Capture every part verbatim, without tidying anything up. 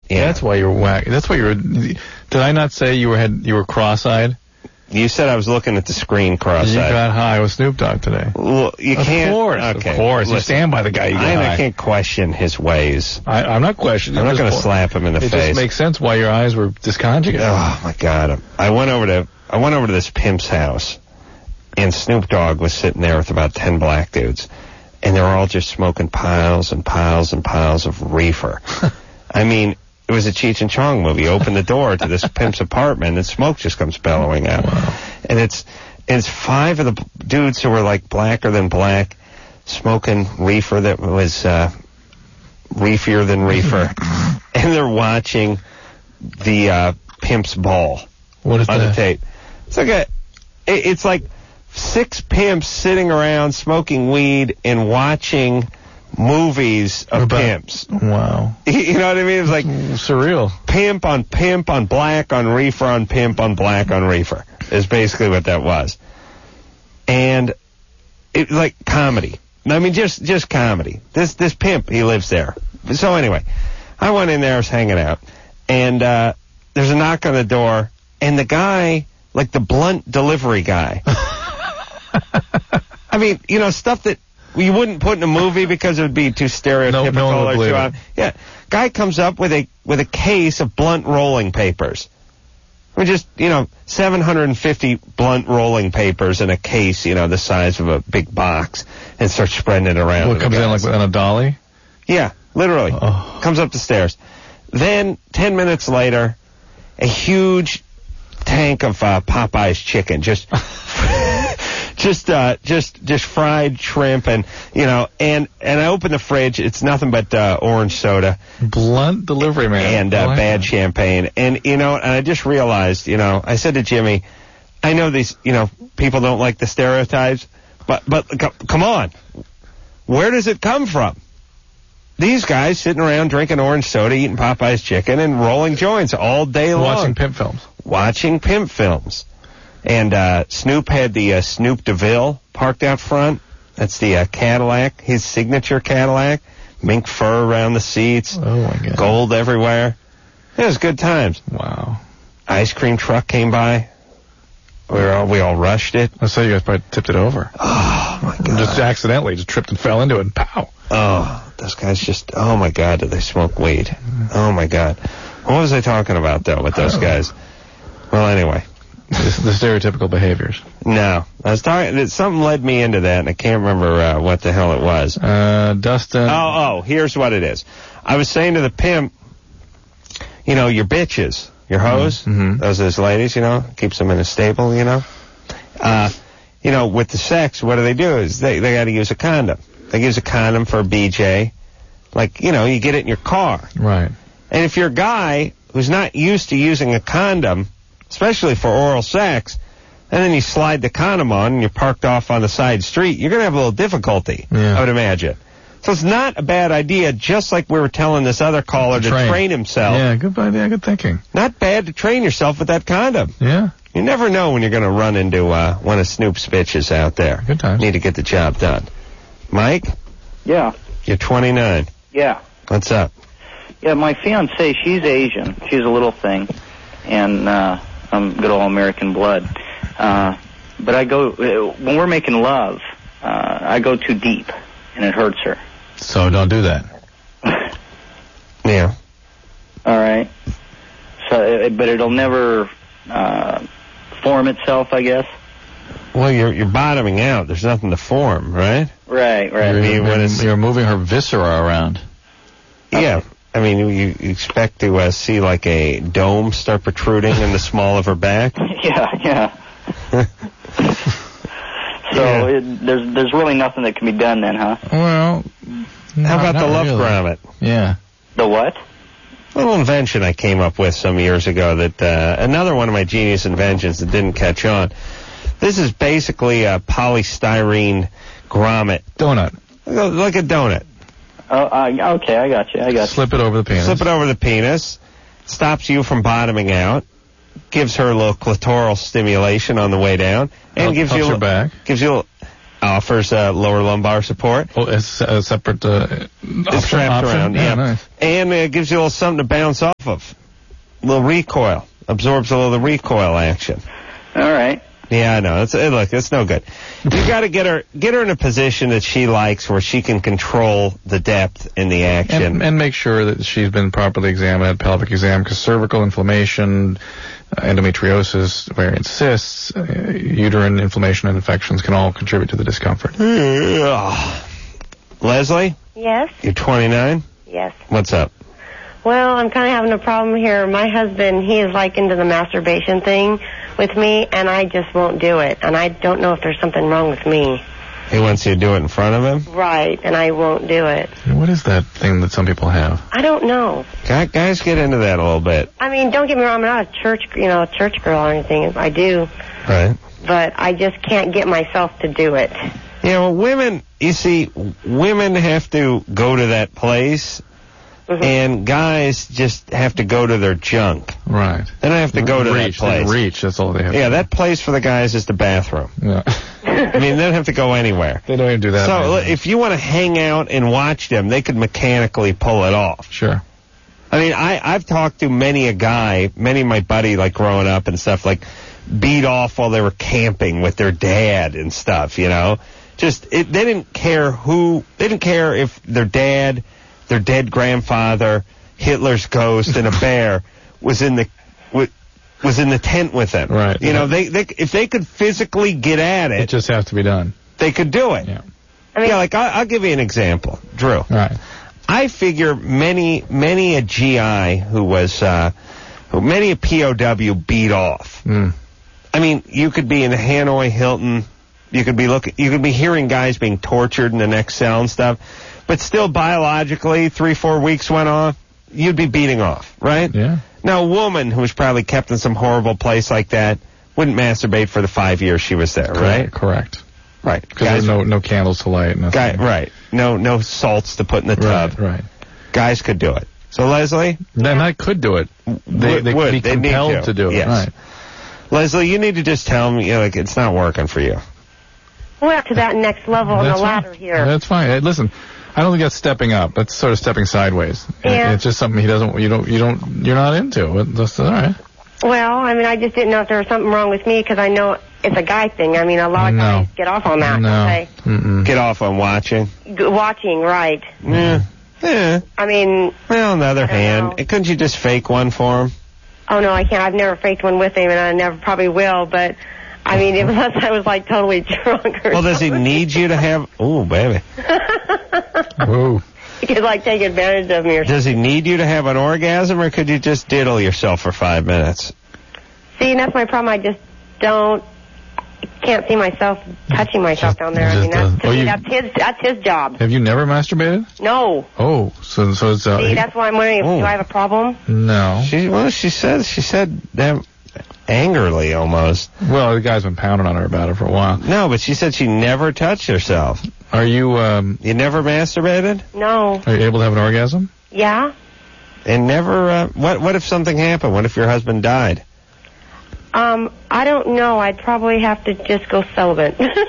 Yeah. That's why you were whack. That's why you were. Did I not say you were had you were cross-eyed? You said I was looking at the screen cross-eyed. You got high with Snoop Dogg today. Well, you of can't. Course, okay. Of course, Listen, you stand by the guy. You get I, high. I can't question his ways. I, I'm not questioning. I'm not going to slap him in the it face. It just makes sense why your eyes were disconjugated. Oh my God! I went over to I went over to this pimp's house, and Snoop Dogg was sitting there with about ten black dudes, and they were all just smoking piles and piles and piles of reefer. I mean, it was a Cheech and Chong movie. Open the door to this pimp's apartment, and smoke just comes bellowing out. Wow. And it's and it's five of the dudes who were like blacker than black, smoking reefer that was uh, reefier than reefer, and they're watching the uh, pimp's ball. What is on that? the tape. It's like a, it, it's like six pimps sitting around smoking weed and watching movies of About, pimps. Wow. You know what I mean? It's like surreal. Pimp on pimp on black on reefer on pimp on black on reefer is basically what that was. And it like comedy. I mean, just just comedy. This this pimp, he lives there. So anyway, I went in there, I was hanging out, and uh, there's a knock on the door, and the guy, like the blunt delivery guy. I mean, you know, stuff that you wouldn't put in a movie because it would be too stereotypical no, no or too it. on. Yeah, guy comes up with a with a case of blunt rolling papers. I mean, just, you know, seven hundred fifty blunt rolling papers in a case, you know, the size of a big box, and starts spreading it around. Well, it comes in like on a dolly? Yeah, literally. Oh. Comes up the stairs. Then, ten minutes later, a huge tank of uh, Popeye's chicken, just, just, uh, just, just fried shrimp, and you know, and and I open the fridge. It's nothing but uh, orange soda, blunt delivery man, and uh, like bad that. champagne. And you know, and I just realized, you know, I said to Jimmy, I know these, you know, people don't like the stereotypes, but but c- come on, where does it come from? These guys sitting around drinking orange soda, eating Popeye's chicken, and rolling joints all day long. Watching pimp films. Watching pimp films. And uh, Snoop had the uh, Snoop DeVille parked out front. That's the uh, Cadillac, his signature Cadillac. Mink fur around the seats. Oh, my God. Gold everywhere. It was good times. Wow. Ice cream truck came by. We were all, we all rushed it. I saw you guys probably tipped it over. Oh, my God. Just accidentally, just tripped and fell into it, and pow. Oh, those guys just, oh, my God, did they smoke weed. Oh, my God. What was I talking about, though, with those guys? Well, anyway. the, the stereotypical behaviors. No. I was talking, something led me into that, and I can't remember uh, what the hell it was. Uh, Dustin. Oh, oh, here's what it is. I was saying to the pimp, you know, your bitches, your hoes, mm-hmm. those those ladies, you know, keeps them in a stable, you know. Uh, you know, with the sex, what do they do is they, they got to use a condom. They use a condom for a B J. Like, you know, you get it in your car. Right. And if you're a guy who's not used to using a condom, especially for oral sex, and then you slide the condom on and you're parked off on the side street, you're going to have a little difficulty, yeah. I would imagine. So it's not a bad idea, just like we were telling this other caller to train, train himself. Yeah, good idea, good thinking. Not bad to train yourself with that condom. Yeah. You never know when you're going to run into uh, one of Snoop's bitches out there. Good times. Need to get the job done. Mike? Yeah. You're twenty-nine. Yeah. What's up? Yeah, my fiancée, she's Asian. She's a little thing. And uh, I'm good old American blood. Uh, but I go, uh, when we're making love, uh, I go too deep, and it hurts her. So don't do that. Yeah. All right. So, uh, but it'll never uh, form itself, I guess. Well, you're you're bottoming out. There's nothing to form, right? Right, right. You're, mean, when it's- you're moving her viscera around. Yeah. I mean, you, you expect to uh, see like a dome start protruding in the small of her back? Yeah, yeah. So Yeah. it, there's there's really nothing that can be done then, huh? Well, How about not the love really. grommet? Yeah. The what? Little invention I came up with some years ago that, uh, another one of my genius inventions that didn't catch on. This is basically a polystyrene grommet. Donut. Like a donut. Oh, uh, okay, I got you, I got you. Slip it over the penis. Slip it over the penis. Stops you from bottoming out. Gives her a little clitoral stimulation on the way down. And Help- gives helps you a her little, back. Gives you a little, offers uh, lower lumbar support. Oh, it's a separate uh, It's option, wrapped option? around, yeah. yeah. Nice. And it gives you a little something to bounce off of. A little recoil. Absorbs a little of the recoil action. All right. Yeah, I know. It's, it, look, it's no good. You got to get her get her in a position that she likes where she can control the depth in the action. And, and make sure that she's been properly examined at pelvic exam, because cervical inflammation, uh, endometriosis, ovarian cysts, uh, uterine inflammation and infections can all contribute to the discomfort. Leslie, Yes, you're twenty-nine. yes. What's up? Well, I'm kind of having a problem here. My husband, he is like into the masturbation thing with me, and I just won't do it. And I don't know if there's something wrong with me. He wants you to do it in front of him? Right, and I won't do it. What is that thing that some people have? I don't know. Guy- Guys, get into that a little bit. I mean, don't get me wrong, I'm not a church, you know, church girl or anything. I do, Right. but I just can't get myself to do it. Yeah, well, women, you see, women have to go to that place, Mhm. and guys just have to go to their junk. Right. They don't have to go to reach, that place. They reach, that's all they have. Yeah, that place for the guys is the bathroom. Yeah. I mean, they don't have to go anywhere. They don't even do that. So anymore. if you want to hang out and watch them, they could mechanically pull it off. Sure. I mean, I, I've talked to many a guy, many of my buddy, like growing up and stuff, like beat off while they were camping with their dad and stuff, you know? Just, it, they didn't care who, they didn't care if their dad, their dead grandfather, Hitler's ghost, and a bear was in the, was, was in the tent with them. Right. You know, they, they, if they could physically get at It it, just has to be done. they could do it. Yeah. I mean, Yeah, like, I, I'll give you an example. Drew. Right. I figure many, many a G I who was, uh, who many a P O W beat off. Mm. I mean, you could be in the Hanoi Hilton, you could be looking, you could be hearing guys being tortured in the next cell and stuff, but still biologically, three, four weeks went off, you'd be beating off, right? Yeah. Now, a woman who was probably kept in some horrible place like that wouldn't masturbate for the five years she was there, right? Correct. Right. Because there's no no candles to light. Nothing. Guy, right. No, no salts to put in the tub. Right. Right. Guys could do it. So, Leslie? Then I could do it. They, Would- they would. could be They'd need compelled to. to do it. Yes. Right. Leslie, you need to just tell me, you know, like, it's not working for you. we're up to that next level on the That's ladder fine. here. That's fine. Hey, listen, I don't think that's stepping up. That's sort of stepping sideways. It- Yeah. It's just something he doesn't. You don't. You don't. You're not into. It- That's all right. Well, I mean, I just didn't know if there was something wrong with me because I know it's a guy thing. I mean, a lot of No. guys get off on that. No. don't they? Mm-mm. Get off on watching. G- watching, right? Yeah. Yeah. I mean, Well, on the other I don't hand, know. couldn't you just fake one for him? oh no, I can't. I've never faked one with him, and I never probably will. But I mean, unless I was like totally drunk or Well, does he something. need you to have... Ooh, baby. Whoa. He could like take advantage of me or something. Does he need you to have an orgasm, or could you just diddle yourself for five minutes? See, and that's my problem. I just don't, can't see myself touching myself Just- down there. I just mean, that's, doesn't- to Oh, me, you- that's his, that's his job. Have you never masturbated? No. Oh, so so it's. Uh, See, that's why I'm wondering if Oh. do I have a problem? no. She, well, she said, she said that angrily almost. Well, the guy's been pounding on her about it for a while. No, but she said she never touched herself. Are you um? You never masturbated? No. Are you able to have an orgasm? Yeah. And never, uh, what, what if something happened? What if your husband died? Um, I don't know. I'd probably have to just go celibate. See,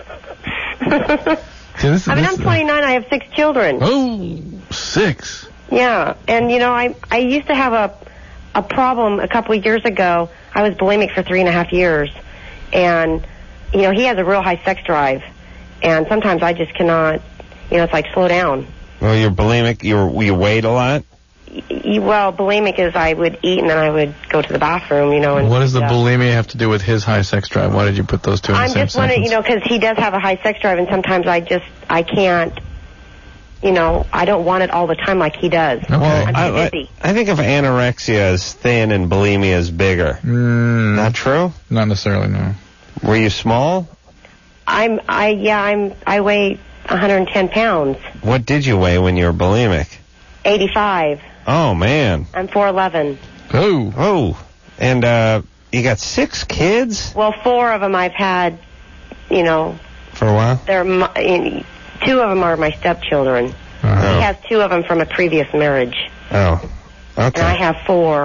this, I mean, this, I'm twenty-nine. I have six children. Oh, six. Yeah, and you know, I I used to have a a problem a couple of years ago. I was bulimic for three and a half years, and you know, he has a real high sex drive, and sometimes I just cannot. You know, it's like slow down. Well, you're bulimic, you you weighed a lot? Y- Well, bulimic is I would eat and then I would go to the bathroom. You know, and What does the stuff. bulimia have to do with his high sex drive? Why did you put those two in I'm the same just wondering, you sentence? know, because he does have a high sex drive, and sometimes I just I can't. You know, I don't want it all the time like he does. Okay. Well, I'm too I, busy. I think if anorexia is thin and bulimia is bigger. Mm, Not true? not necessarily, no. Were you small? I'm I yeah I'm I weigh one hundred ten pounds, What did you weigh when you were bulimic? eighty-five. Oh, man. I'm four eleven. Oh. Oh. And, uh, you got six kids Well, four of them I've had. You know, for a while? they're my, two of them are my stepchildren. Uh, He has two of them from a previous marriage, Oh. and I Okay. have four.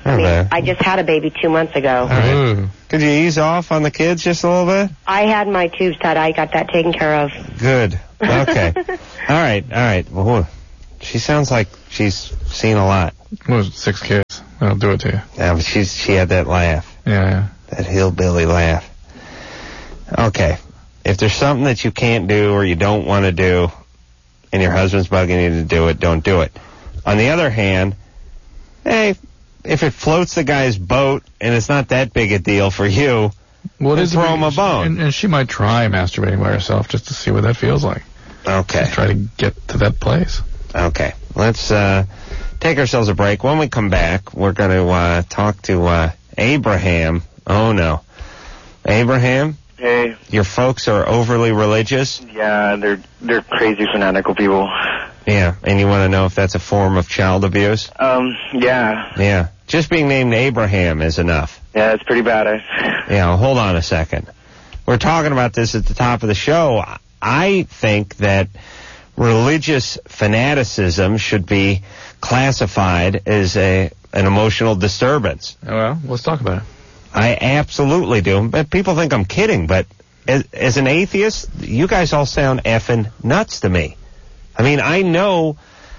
I mean, Okay. I just had a baby two months ago. All right. Ooh. Could you ease off on the kids just a little bit? I had my tubes tied. I got that taken care of. Good. Okay. all right. All right. Well, she sounds like she's seen a lot. What was it, six kids? That'll do it to you. Yeah, but she's she had that laugh, Yeah, yeah. that hillbilly laugh. Okay. If there's something that you can't do or you don't want to do, and your husband's bugging you to do it, don't do it. On the other hand, hey, if it floats the guy's boat and it's not that big a deal for you, Well, then it is throw him a bone. And, and she might try masturbating by herself just to see what that feels like. Okay. Try to get to that place. Okay. Let's uh, take ourselves a break. When we come back, we're going to uh, talk to uh, Abraham. Oh, no. Abraham, Hey, your folks are overly religious? yeah, they're they're crazy fanatical people. Yeah. And you want to know if that's a form of child abuse? Um, yeah, Yeah. Just being named Abraham is enough. yeah, it's pretty bad. I, Yeah, well, hold on a second. We're talking about this at the top of the show. I think that religious fanaticism should be classified as a an emotional disturbance. Oh, well, let's talk about it. I absolutely do. But people think I'm kidding, but as, as an atheist, you guys all sound effing nuts to me. I mean, I know...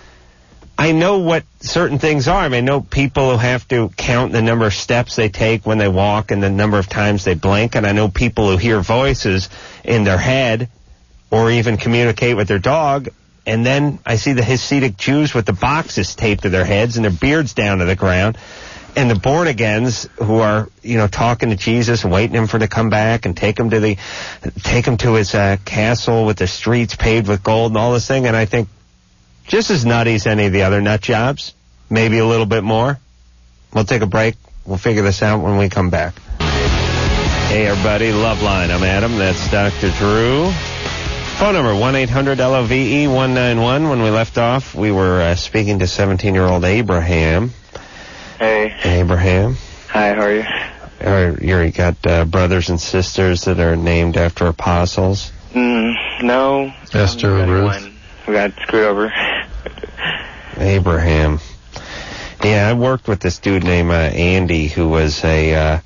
I know what certain things are. I mean, I know people who have to count the number of steps they take when they walk and the number of times they blink, and I know people who hear voices in their head or even communicate with their dog, and then I see the Hasidic Jews with the boxes taped to their heads and their beards down to the ground, and the born-agains who are, you know, talking to Jesus and waiting him for him to come back and take him to the, take him to his uh, castle with the streets paved with gold and all this thing, and I think, just as nutty as any of the other nut jobs, maybe a little bit more. We'll take a break. We'll figure this out when we come back. Hey, everybody. Loveline. I'm Adam. That's Doctor Drew. Phone number, one eight hundred L O V E one nine one. When we left off, we were uh, speaking to seventeen-year-old Abraham. hey, Abraham. hi, how are you? Or you got uh, brothers and sisters that are named after apostles? Mm, no. Esther, I'm the only Ruth. one who got screwed over. Abraham. Yeah, I worked with this dude named uh, Andy who was a, uh,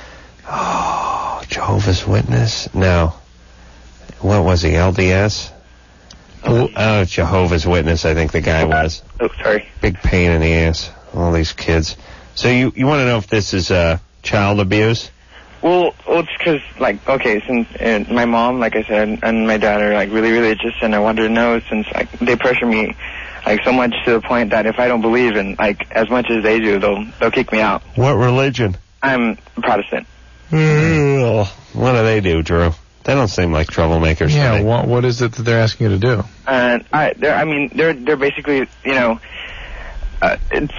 oh, Jehovah's Witness? No. What was he, L D S? Oh, Oh, Jehovah's Witness, I think the guy was. oh, sorry. Big pain in the ass, all these kids. So you, you want to know if this is uh, child abuse? Well, well, it's because, like, okay, since uh, my mom, like I said, and my dad are, like, really religious, and I wanted to know since, like, they pressure me, like, so much to the point that if I don't believe in, like, as much as they do, they'll they'll kick me out. What religion? I'm Protestant. Ugh. What do they do, Drew? They don't seem like troublemakers to Yeah, me. what, what is it that they're asking you to do? And I, they're, I mean, they're they're basically, you know, uh, it's,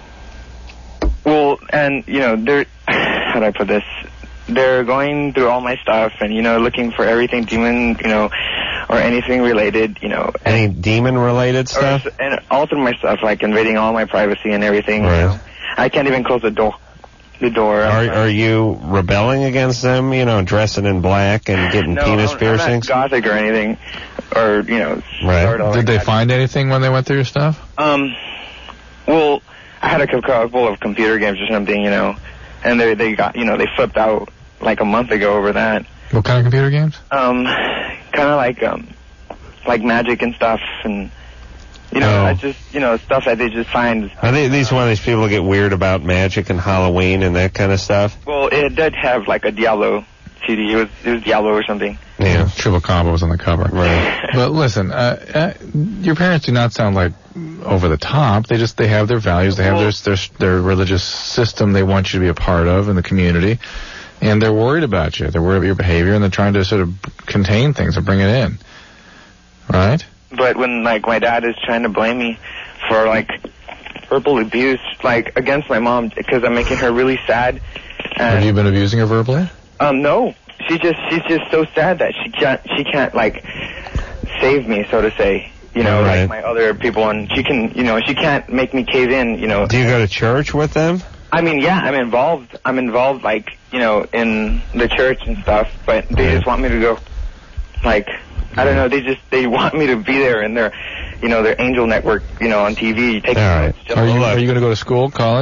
well, and, you know, they're, how do I put this? They're going through all my stuff and, you know, looking for everything demon, you know, or anything related, you know. Any demon-related stuff? Or, and all through my stuff, like invading all my privacy and everything. Right. You know. I can't even close the door. The door. Are, are you rebelling against them, you know, dressing in black and getting no, penis I'm, piercings? I'm not gothic or anything, or, you know. Right. sort of Did like they that. find anything when they went through your stuff? Um, well, I had a couple of computer games or something, you know, and they they got, you know, they flipped out like a month ago over that. What kind of computer games? Um, kind of like um, like Magic and stuff, and you know, Oh. I just you know stuff that they just find. Are they, these one of these people who get weird about magic and Halloween and that kind of stuff? Well, it did have like a Diablo C D. It was it was Diablo or something. Yeah. Triple Combo was on the cover. Right. But listen, uh, uh, your parents do not sound like over the top. They just they have their values. They have their, their their religious system they want you to be a part of in the community, and they're worried about you. They're worried about your behavior, and they're trying to sort of contain things and bring it in. Right? But when like my dad is trying to blame me for like verbal abuse, like against my mom, because I'm making her really sad. And, Have you been abusing her verbally? Um, no. She just she's just so sad that she can't she can't like save me, so to say. You know, Right. like my other people, and she can, you know, she can't make me cave in. You know. Do you go to church with them? I mean, yeah, I'm involved. I'm involved, like you know, in the church and stuff. But they Right. just want me to go. Like, I don't know. They just they want me to be there in their, you know, their angel network. You know, on T V. Take All right. notes, just Are you look. are you going to go to school, college?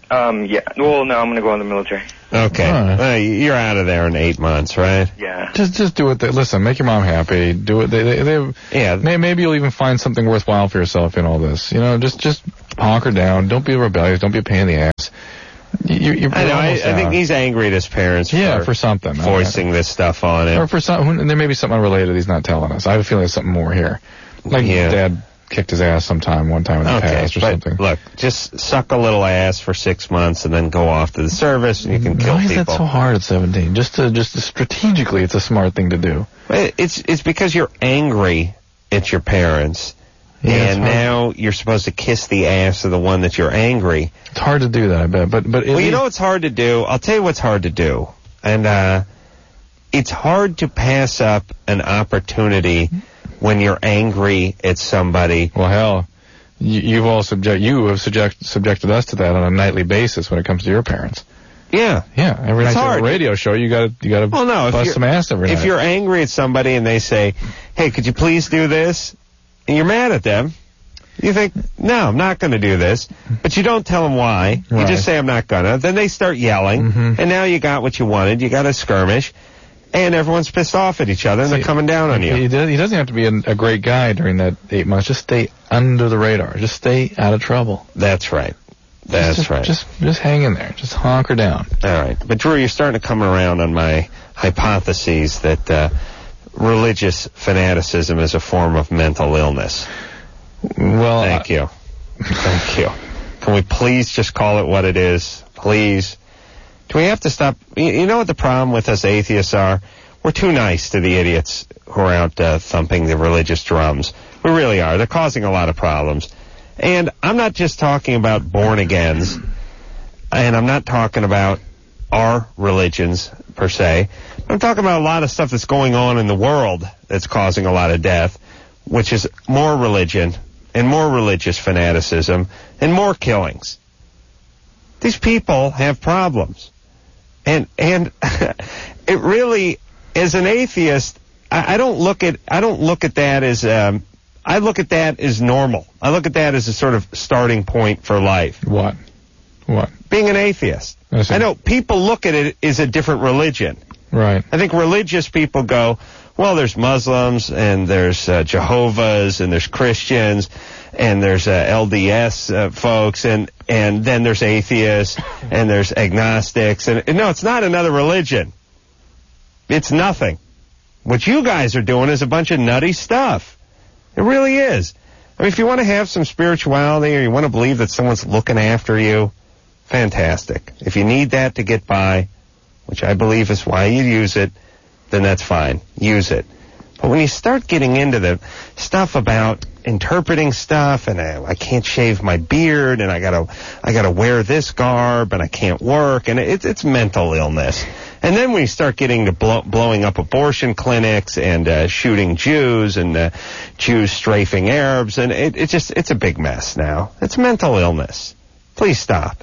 Um, yeah. Well, no, I'm going to go in the military. Okay. All right. Uh, you're out of there in eight months, right? Yeah. Just just do it. They, listen, make your mom happy. Do it. They, they, they, Yeah. May, maybe you'll even find something worthwhile for yourself in all this. You know, just just honker down. Don't be rebellious. Don't be a pain in the ass. You, you're I know. I, almost I think out. he's angry at his parents Yeah, for, for something. voicing this stuff on Or him. for some, and there may be something unrelated he's not telling us. I have a feeling there's something more here. Like Yeah. Dad kicked his ass sometime, one time in the Okay, past or but something. look, just suck a little ass for six months and then go off to the service and you can kill Why is people. that so hard at seventeen? Just to, just to strategically, it's a smart thing to do. It's it's because you're angry at your parents, Yeah, it's and hard. now you're supposed to kiss the ass of the one that you're angry. It's hard to do that, I bet. But but Well, you know what's hard to do? I'll tell you what's hard to do. And uh, it's hard to pass up an opportunity when you're angry at somebody. Well, hell, you, you've all subject you have subject, subjected us to that on a nightly basis when it comes to your parents. Yeah. Yeah, every It's night you have hard. a radio show, you got to you got to Well, no, if bust you're- some ass every If night. you're angry at somebody and they say, hey, could you please do this? And you're mad at them. You think, no, I'm not going to do this. But you don't tell them why. You Right. just say, I'm not going to. Then they start yelling. Mhm. And now you got what you wanted. You got a skirmish. And everyone's pissed off at each other. And they're coming down on you. He, does, he doesn't have to be a, a great guy during that eight months. Just stay under the radar. Just stay out of trouble. That's right. That's just, right. Just just hang in there. Just honker down. All right. But, Drew, you're starting to come around on my hypotheses that uh, religious fanaticism is a form of mental illness. Well, Thank you. Thank you. Can we please just call it what it is? Please. Do we have to stop? You, you know what the problem with us atheists are? We're too nice to the idiots who are out uh, thumping the religious drums. We really are. They're causing a lot of problems. And I'm not just talking about born-agains, and I'm not talking about our religions, per se. I'm talking about a lot of stuff that's going on in the world that's causing a lot of death, which is more religion and more religious fanaticism and more killings. These people have problems. And and it really, as an atheist, I, I don't look at I don't look at that as um, I look at that as normal. I look at that as a sort of starting point for life. what? What? Being an atheist. I see. I know people look at it as a different religion. Right. I think religious people go, well, there's Muslims and there's uh, Jehovah's and there's Christians and there's uh, L D S uh, folks and and then there's atheists and there's agnostics and, and no, it's not another religion. It's nothing. What you guys are doing is a bunch of nutty stuff. It really is. I mean, if you want to have some spirituality or you want to believe that someone's looking after you, fantastic. If you need that to get by, which I believe is why you use it, then that's fine. Use it. But when you start getting into the stuff about interpreting stuff, and I, I can't shave my beard, and I gotta, I gotta wear this garb, and I can't work, and it's it's mental illness. And then when you start getting to blow, blowing up abortion clinics and uh, shooting Jews and uh, Jews strafing Arabs, and it, it just it's a big mess now. It's mental illness. Please stop.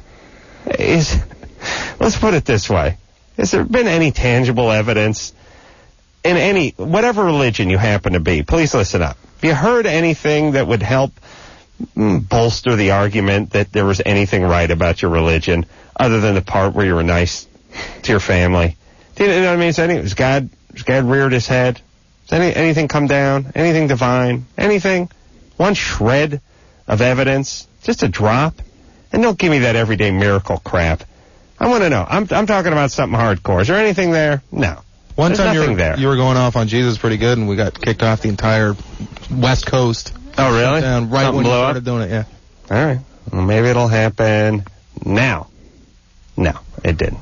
Is let's put it this way. Has there been any tangible evidence in any, whatever religion you happen to be? Please listen up. Have you heard anything that would help mm, bolster the argument that there was anything right about your religion other than the part where you were nice to your family? Do you know what I mean? Is any, has God, has God reared his head? Has any, anything come down? Anything divine? Anything? One shred of evidence? Just a drop? And don't give me that everyday miracle crap. I want to know. I'm I'm talking about something hardcore. Is there anything there? No. One There's time you nothing were, there. you were going off on Jesus pretty good, and we got kicked off the entire West Coast. Oh, really? Down right Something when you blew started up? doing it, yeah. All right. Well, maybe it'll happen now. No, it didn't.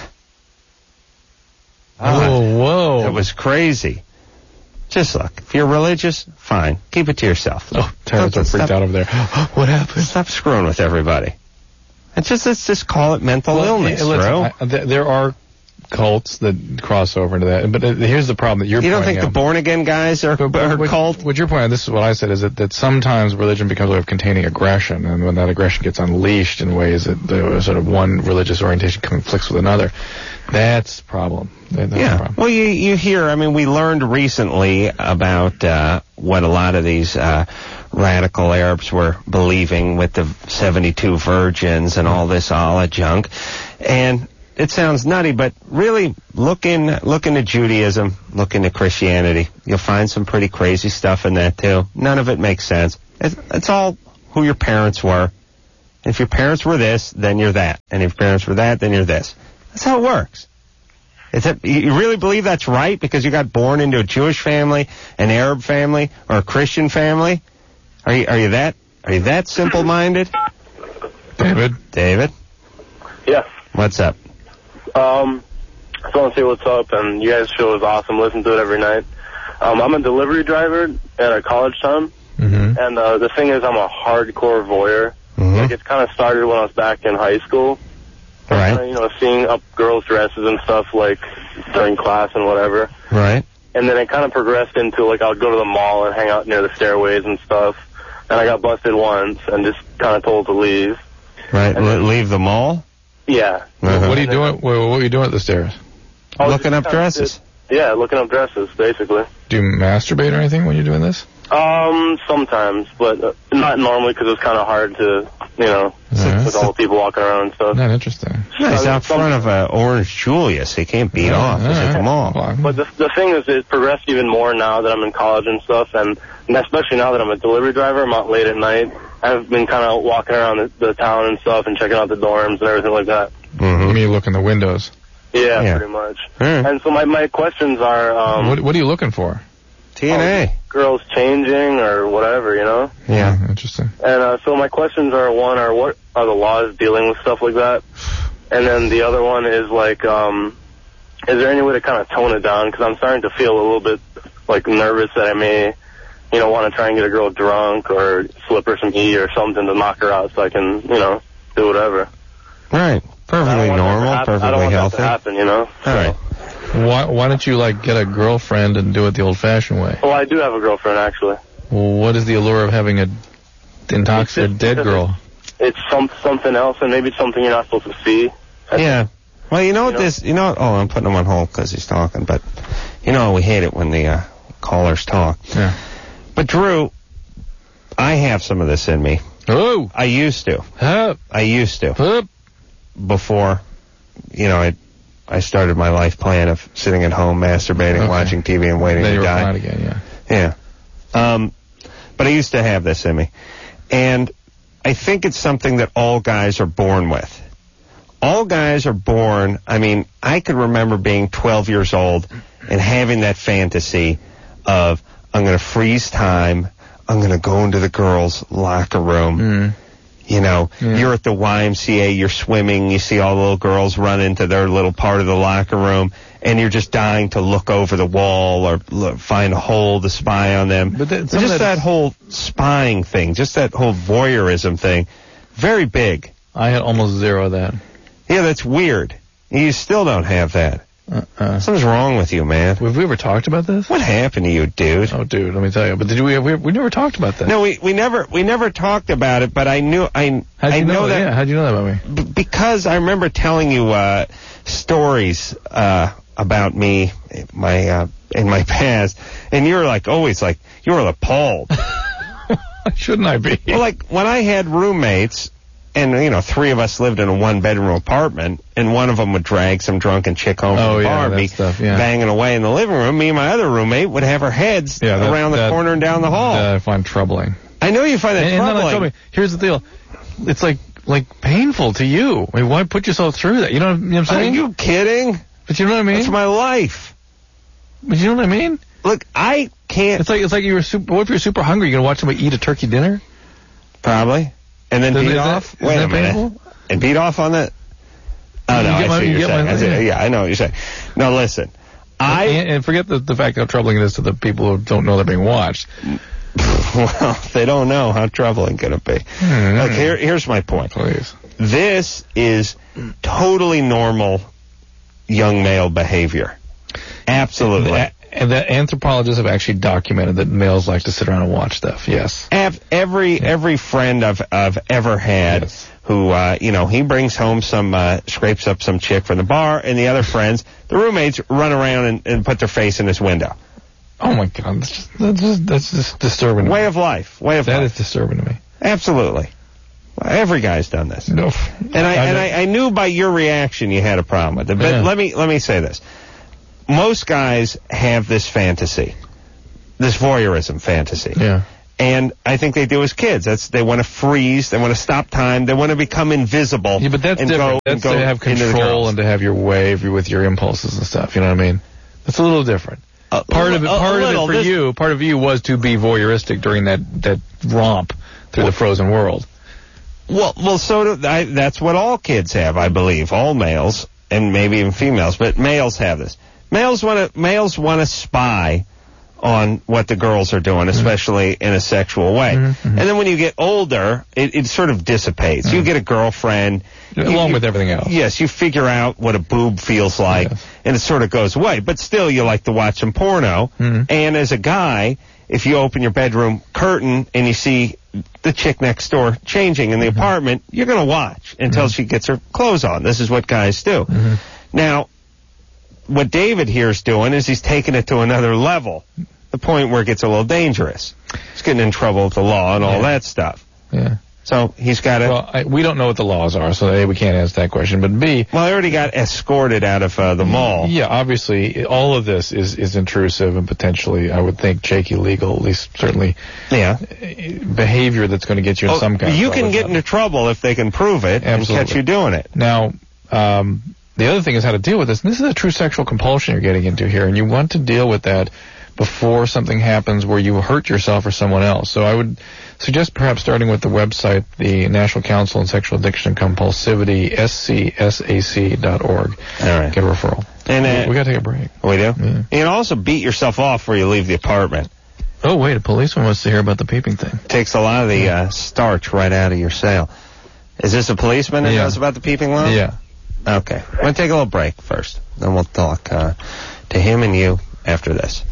Oh, whoa. It was crazy. Just look. If you're religious, fine. Keep it to yourself. Oh, Terrence are freaked stop, out over there. What happened? Stop screwing with everybody. It's just, let's just call it mental Well, illness, hey, listen, bro. I, th- there are cults that cross over into that. But uh, here's the problem that you're You don't think pointing the out. born-again guys are, But, but are what, cult? what you're pointing out, this is what I said, is that, that sometimes religion becomes a way of containing aggression, and when that aggression gets unleashed in ways that the sort of one religious orientation conflicts with another, that's the problem. That, that's Yeah. the problem. Well, you you hear, I mean, we learned recently about uh, what a lot of these uh, radical Arabs were believing with the seventy-two virgins and all this Allah junk. And it sounds nutty, but really look in, look into Judaism, look into Christianity. You'll find some pretty crazy stuff in that, too. None of it makes sense. It's, it's all who your parents were. If your parents were this, then you're that. And if your parents were that, then you're this. That's how it works. Is it, you really believe that's right because you got born into a Jewish family, an Arab family, or a Christian family? Are you, are you that, are you that simple-minded? David? David? Yes. What's up? Um, I just want to say what's up, and you guys' show is awesome. Listen to it every night. Um, I'm a delivery driver at a college town, Mm-hmm. and uh, the thing is I'm a hardcore voyeur. Mm-hmm. Like, it kind of started when I was back in high school. Right. Uh, you know, seeing up girls' dresses and stuff, like, during class and whatever. Right. And then it kind of progressed into, like, I'll go to the mall and hang out near the stairways and stuff. And I got busted once and just kind of told to leave. Right. L- leave the mall? Yeah. Uh-huh. What are you doing? What, what are you doing at the stairs? I was Looking just up kinda dresses. sit- Yeah, looking up dresses, basically. Do you masturbate or anything when you're doing this? Um, sometimes, but uh, not normally because it's kind of hard to, you know, Yeah. with all the people walking around and stuff. Not interesting. Nice, Uh, out some- front of uh, Orange Julius. He can't beat off. He's at the mall. But the, the thing is, it progressed even more now that I'm in college and stuff, and, and especially now that I'm a delivery driver, I'm out late at night. I've been kind of walking around the, the town and stuff and checking out the dorms and everything like that. Mm-hmm. You mean you look in the windows? Yeah, Yeah. pretty much. Hmm. And so my, my questions are, um, What, what are you looking for? T N A. girls changing or whatever, you know? Yeah. Oh, interesting. And uh, so my questions are, one, are what are the laws dealing with stuff like that? And then the other one is like, um, is there any way to kind of tone it down? Because I'm starting to feel a little bit like nervous that I may, you know, want to try and get a girl drunk or slip her some E or something to knock her out so I can, you know, do whatever. Right. I don't Perfectly want that to normal, happen. I don't perfectly want healthy. that to happen, you know? All right. Why, why don't you, like, get a girlfriend and do it the old-fashioned way? Well, I do have a girlfriend, actually. Well, what is the allure of having a intoxicated It's dead just- girl? It's some something else, and maybe it's something you're not supposed to see. Yeah. Well, you know what You know? this, you know, oh, I'm putting him on hold because he's talking, but, you know, we hate it when the uh, callers talk. Yeah. But, Drew, I have some of this in me. Oh! I used to. Up! I used to. Up! Before, you know, I I started my life plan of sitting at home, masturbating, Okay. watching T V, and waiting Then to you were die. fine again, yeah. Yeah. Um, but I used to have this in me. And I think it's something that all guys are born with. All guys are born, I mean, I could remember being twelve years old and having that fantasy of, I'm going to freeze time, I'm going to go into the girls' locker room. Mm. You know, Yeah. you're at the Y M C A, you're swimming, you see all the little girls run into their little part of the locker room, and you're just dying to look over the wall or look, find a hole to spy on them. But that- some just of that that- whole spying thing, just that whole voyeurism thing, very big. I had almost zero of that. Yeah, that's weird. You still don't have that. Uh-uh. Something's wrong with you, man. Have we ever talked about this? What happened to you, dude? Oh, dude, let me tell you. But did we, we, we never talked about that. No, we, we never we never talked about it, but I knew I How'd you I know, that. Yeah, how'd you know that about me? B- because I remember telling you uh, stories uh, about me, my uh, in my past, and you were like always like you were appalled. Shouldn't I be? Well, like when I had roommates, and you know, three of us lived in a one-bedroom apartment, and one of them would drag some drunken chick home Oh, from the yeah, bar and that be stuff, yeah. banging away in the living room. Me and my other roommate would have our heads Yeah, that- around the that- corner and down the hall. That I find troubling. I know you find that And, and then troubling. tell me, here's the deal. It's like like painful to you. I mean, why put yourself through that? You know, you know what I'm Are saying? you kidding? But you know what I mean? That's my life. But you know what I mean? Look, I can't. It's like it's like you were super. What if you're super hungry? You're gonna watch somebody eat a turkey dinner? Probably. And then Is beat that- off? is Wait that a minute. painful? And beat off on the... Oh, You no, get I see my- what you you're get saying. my- I see, yeah. yeah, I know what you're saying. No, listen. I... and, and forget the, the fact how troubling it is to the people who don't know they're being watched. Well, they don't know how troubling can it be. Hmm. Look, here, here's my point. Please. This is totally normal young male behavior. Absolutely. And the, and the anthropologists have actually documented that males like to sit around and watch stuff. Yes. Every yeah. every friend I've I've ever had yes. who uh, you know, he brings home some uh, scrapes up some chick from the bar, and the other friends, the roommates, run around and, and put their face in his window. Oh my God, that's just, that's just, that's just disturbing. Way to me. of life. Way of that life. That is disturbing to me. Absolutely. Every guy's done this. No. And I, I and I, I knew by your reaction you had a problem with it. But yeah. let me let me say this. Most guys have this fantasy, this voyeurism fantasy. Yeah. And I think they do as kids. That's they want to freeze, they want to stop time, they want to become invisible. Yeah, but that's and different. Go, that's and go to have control and to have your way with your impulses and stuff. You know what I mean? That's a little different. Uh, part of it, part of it for this, you, part of you was to be voyeuristic during that that romp through well, the frozen world. Well, well, so do I, that's what all kids have, I believe, all males and maybe even females, but males have this. Males want to males want to spy on what the girls are doing, especially mm-hmm. in a sexual way. Mm-hmm. And then when you get older, it, it sort of dissipates. Mm-hmm. You get a girlfriend. Along you, with everything else. Yes, you figure out what a boob feels like, yes. and it sort of goes away. But still, you like to watch some porno. Mm-hmm. And as a guy, if you open your bedroom curtain and you see the chick next door changing in the mm-hmm. apartment, you're going to watch until mm-hmm. she gets her clothes on. This is what guys do. Mm-hmm. Now, what David here is doing is he's taking it to another level, the point where it gets a little dangerous. He's getting in trouble with the law and all yeah. that stuff. Yeah. So he's got to... Well, I, we don't know what the laws are, so A, we can't answer that question. But B... Well, I already got escorted out of uh, the mall. Yeah, obviously, all of this is, is intrusive and potentially, I would think, shaky legal, at least certainly yeah. behavior that's going to get you in oh, some kind you of You can get into trouble if they can prove it Absolutely. and catch you doing it. Now, um, the other thing is how to deal with this. And this is a true sexual compulsion you're getting into here, and you want to deal with that before something happens where you hurt yourself or someone else. So I would suggest perhaps starting with the website, the National Council on Sexual Addiction and Compulsivity, S C S A C dot org. All right. Get a referral. And uh, we got to take a break. We do? Yeah. You can also beat yourself off before you leave the apartment. Oh, wait, a policeman wants to hear about the peeping thing. Takes a lot of the uh, starch right out of your sail. Is this a policeman that yeah. knows about the peeping law? Yeah. Okay. We're going to take a little break first. Then we'll talk uh, to him and you after this.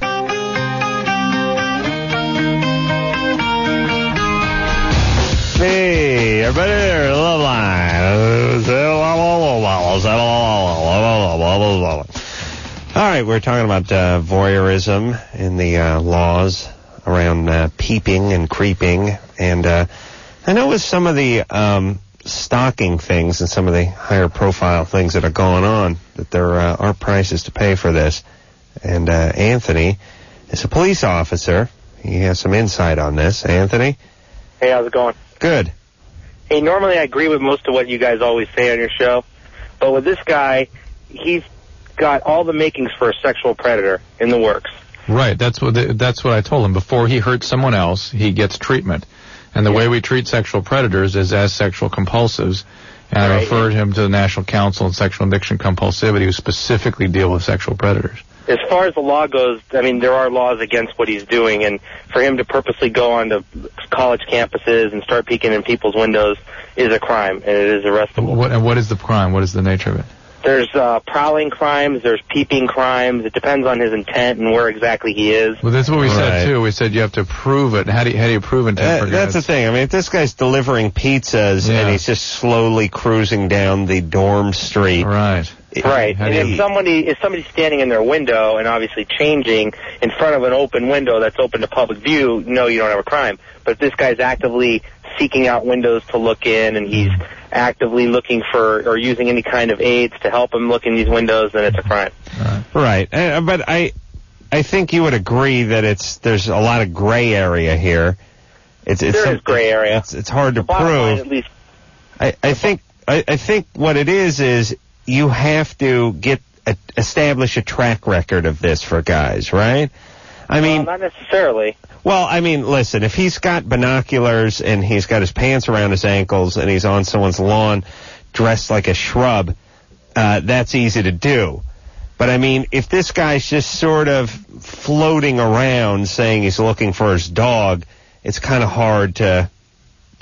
Hey, everybody there, love line. All right, we're talking about uh, voyeurism and the uh, laws around uh, peeping and creeping. And uh, I know with some of the um, stalking things and some of the higher profile things that are going on, that there uh, are prices to pay for this. And uh, Anthony is a police officer. He has some insight on this. Anthony? Hey, how's it going? Good. Hey, normally I agree with most of what you guys always say on your show, but with this guy, he's got all the makings for a sexual predator in the works. Right. That's what the, that's what I told him. Before he hurts someone else, he gets treatment. And the yeah. way we treat sexual predators is as sexual compulsives. And right. I referred him to the National Council on Sexual Addiction and Compulsivity, who specifically deal with sexual predators. As far as the law goes, I mean, there are laws against what he's doing, and for him to purposely go onto college campuses and start peeking in people's windows is a crime, and it is arrestable. What, and what is the crime? What is the nature of it? There's uh, prowling crimes, there's peeping crimes. It depends on his intent and where exactly he is. Well, that's what we right. said, too. We said you have to prove it. How do you, how do you prove intent? Uh, that's the thing. I mean, if this guy's delivering pizzas yeah. and he's just slowly cruising down the dorm street. Right. Right. And if somebody if somebody's standing in their window and obviously changing in front of an open window that's open to public view, no, you don't have a crime. But if this guy's actively seeking out windows to look in and he's actively looking for or using any kind of aids to help him look in these windows, then it's a crime. Right. Uh, but I I think you would agree that it's there's a lot of gray area here. It's, it's there is gray area. It's, it's hard to the bottom prove. Line, at least. I, I think I, I think what it is is you have to get a, establish a track record of this for guys, right? I mean, well, not necessarily. Well, I mean, listen, if he's got binoculars and he's got his pants around his ankles and he's on someone's lawn dressed like a shrub, uh, that's easy to do. But I mean, if this guy's just sort of floating around saying he's looking for his dog, it's kind of hard to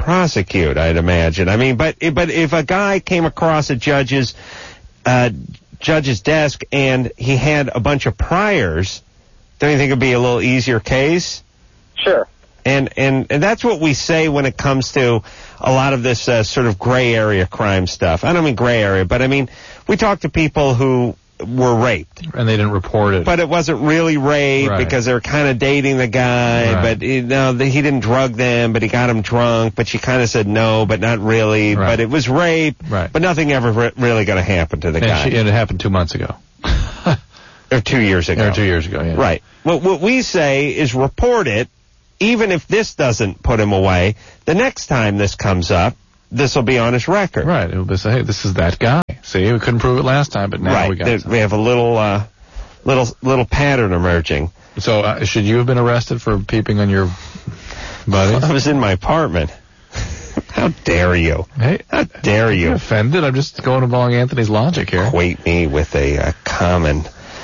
prosecute, I'd imagine. I mean, but but if a guy came across a judge's uh, judge's desk and he had a bunch of priors, don't you think it'd be a little easier case? Sure. And, and and that's what we say when it comes to a lot of this uh, sort of gray area crime stuff. I don't mean gray area, but I mean, we talk to people who were raped. And they didn't report it. But it wasn't really rape Right. because they were kind of dating the guy, Right. but you know, the, he didn't drug them, but he got them drunk, but she kind of said no, but not really, Right. but it was rape, Right. but nothing ever re- really going to happen to the and, guy. she, and it happened two months ago. Or two years ago. Or two years ago, yeah. Right. What, what we say is report it, even if this doesn't put him away. The next time this comes up, this will be on his record. Right. It'll be say, hey, this is that guy. See, we couldn't prove it last time, but now right. we got There- it. we have a little, uh, little, little pattern emerging. So, uh, should you have been arrested for peeping on your buddies? I was in my apartment. How dare you? Hey, How dare you you? offended? I'm just going along Anthony's logic here. Equate me with a, a common,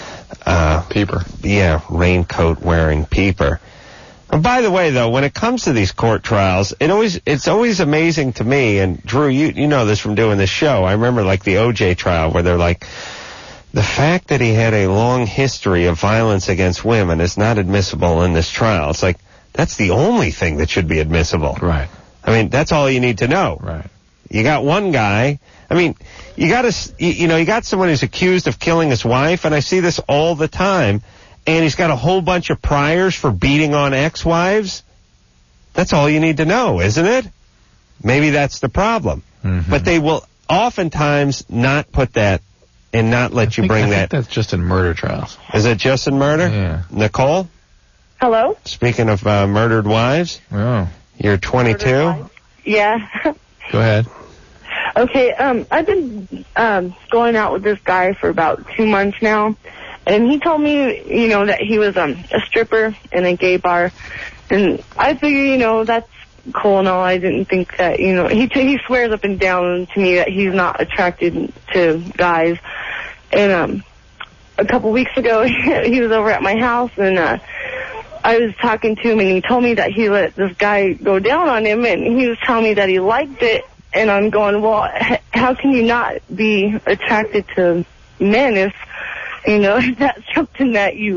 uh, Peeper. yeah, raincoat wearing peeper. And by the way, though, when it comes to these court trials, it always it's always amazing to me. And Drew, you you know this from doing this show. I remember like the O J trial where they're like, the fact that he had a long history of violence against women is not admissible in this trial. It's like that's the only thing that should be admissible. Right. I mean, that's all you need to know. Right. You got one guy. I mean, you got to, you, you know, you got someone who's accused of killing his wife, and I see this all the time. And he's got a whole bunch of priors for beating on ex-wives. That's all you need to know, isn't it? Maybe that's the problem. Mm-hmm. But they will oftentimes not put that and not let I you think, bring I that. think that's just in murder trials. Is it just in murder? Yeah. Nicole? Hello? Speaking of uh, murdered wives, Oh. you're twenty-two. Yeah. Go ahead. Okay, um, I've been um, going out with this guy for about two months now, and he told me, you know, that he was um, a stripper in a gay bar, and I figure, you know, that's cool and all. I didn't think that, you know, he t- he swears up and down to me that he's not attracted to guys, and um, a couple weeks ago he was over at my house, and uh, I was talking to him, and he told me that he let this guy go down on him, and he was telling me that he liked it. And I'm going, well, h- how can you not be attracted to men if, you know, if that's something that you,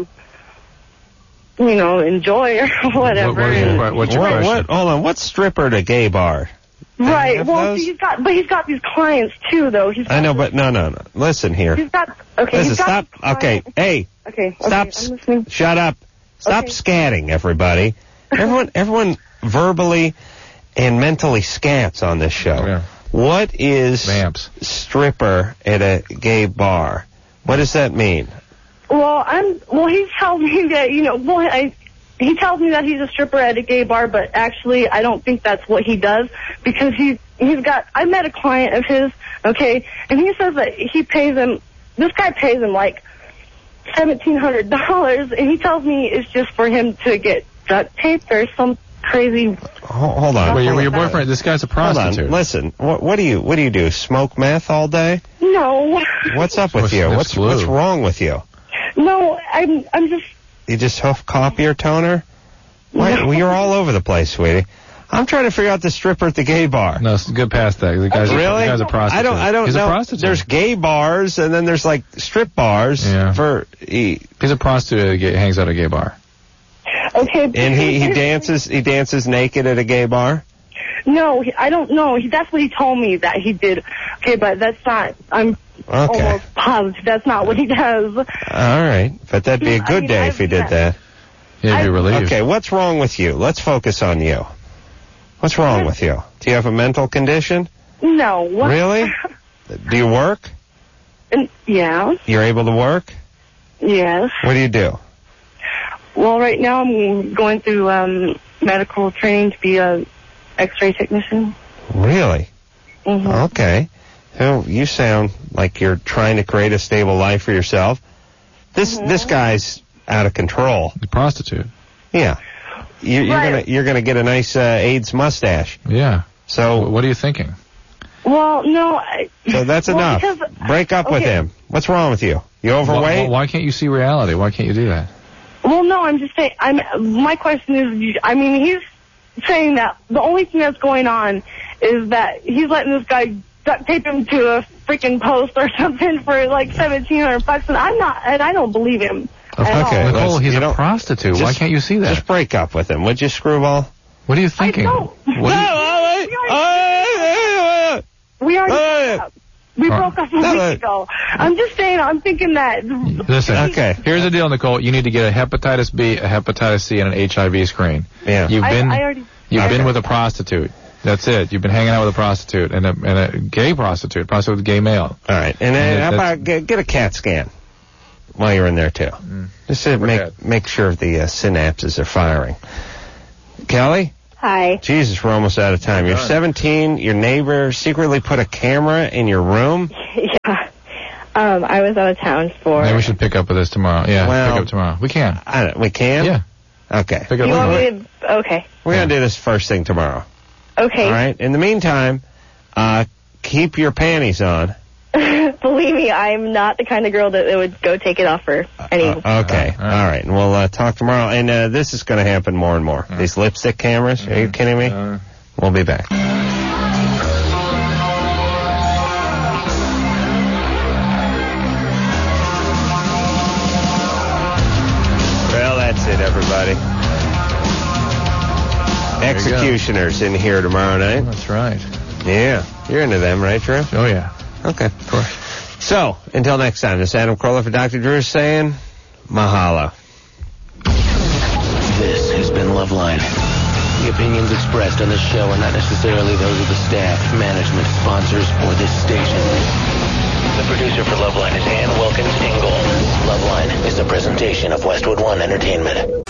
you know, enjoy or whatever. What, what is your, what's your What, question? what, hold on, what's stripper at a gay bar? Right. have Well, those? he's got, but he's got these clients too, though. He's got, I know, but no, no, no. Listen here. He's got. Okay. Listen, he's got stop. these clients- Okay, hey, Okay. okay, stop. I'm listening. Shut up. Stop Okay. scatting, everybody. Everyone, everyone verbally and mentally scats on this show. Yeah. What is Vamps. stripper at a gay bar? What does that mean? Well, I'm. Well, he tells me that, you know. Well, I. He tells me that he's a stripper at a gay bar, but actually, I don't think that's what he does because he he's got. I met a client of his, okay, and he says that he pays him. This guy pays him like seventeen hundred dollars, and he tells me it's just for him to get duct taped or some crazy. Ho- Hold on. Well, your, Hold your on. boyfriend, this guy's a Hold prostitute. on. Listen. What, what do you What do you do? Smoke meth all day? No. What's up with What's- you? that's What's glue. What's wrong with you? No, I'm. I'm just. You just huff copier toner? Why, No. well, you're all over the place, sweetie. I'm trying to figure out the stripper at the gay bar. No, it's good past that. The guy's, Really? a, the guy's a prostitute. I don't. I don't He's know. a prostitute. There's gay bars, and then there's like strip bars Yeah. for. He, He's a prostitute. At a gay, hangs out at a gay bar. Okay. and he, he dances. He dances naked at a gay bar. No, he- I don't know. He, that's what he told me that he did. Okay, but that's not. I'm Okay. almost positive that's not what he does. All right, but that'd be a I good mean, day I've if he did met- that. He'd be I- relieved. Okay, what's wrong with you? Let's focus on you. What's wrong with you? Do you have a mental condition? No. What? Really? Do you work? And, yeah. You're able to work? Yes. What do you do? Well, right now I'm going through um, medical training to be a X-ray technician. Really? Mm-hmm. Okay. So you sound like you're trying to create a stable life for yourself. This Mm-hmm. this guy's out of control. The prostitute. Yeah. You, you're Right. gonna you're gonna get a nice uh, AIDS mustache. Yeah. So What are you thinking? Well, no. I, so that's well, enough. because- Break up with okay. him. What's wrong with you? You Why, overweight? why can't you see reality? Why can't you do that? Well, no. I'm just saying. I'm. My question is. I mean, he's saying that the only thing that's going on is that he's letting this guy duct tape him to a freaking post or something for like seventeen hundred bucks, and I'm not, and I don't believe him. at Okay, all. Nicole, he's you a don't- prostitute. Why just- can't you see that? Just break up with him, would you, screwball? What are you thinking? I don't. What are you- We already Hey. broke up. We Oh. broke up a week ago. I'm just saying, I'm thinking that. Listen, Okay. here's the deal, Nicole. You need to get a hepatitis B, a hepatitis C, and an H I V screen. Yeah. You've I, been I already. you've Okay. been with a prostitute. That's it. You've been hanging out with a prostitute and a, and a gay prostitute, prostitute with a gay male. All right, and then And how that's- about get, get a CAT scan while you're in there too, just to make CAT. make sure the uh, synapses are firing. Kelly, Hi. Jesus, we're almost out of time. You're seventeen. Your neighbor secretly put a camera in your room. Yeah. Um, I was out of town for. Maybe we should pick up with this tomorrow. Yeah, Well- pick up tomorrow. We can. I don't, we can. Yeah, Okay. pick up. You want tomorrow. me to? Okay. We're gonna do this first thing tomorrow. Okay. All right. In the meantime, uh, keep your panties on. Believe me, I'm not the kind of girl that, that would go take it off for any. Uh, okay. Uh, All right. And we'll uh, talk tomorrow. And uh, this is going to happen more and more. These lipstick cameras. Are you kidding me? Uh, We'll be back. Well, that's it, everybody. Executioners in here tomorrow night. that's right. Yeah. You're into them, right, Drew? Oh yeah. Okay. Of course. So, until next time, this is Adam Carolla for Doctor Drew saying, mahalo. This has been Loveline. The opinions expressed on this show are not necessarily those of the staff, management, sponsors, or this station. The producer for Loveline is Ann Wilkins Ingle. Loveline is a presentation of Westwood One Entertainment.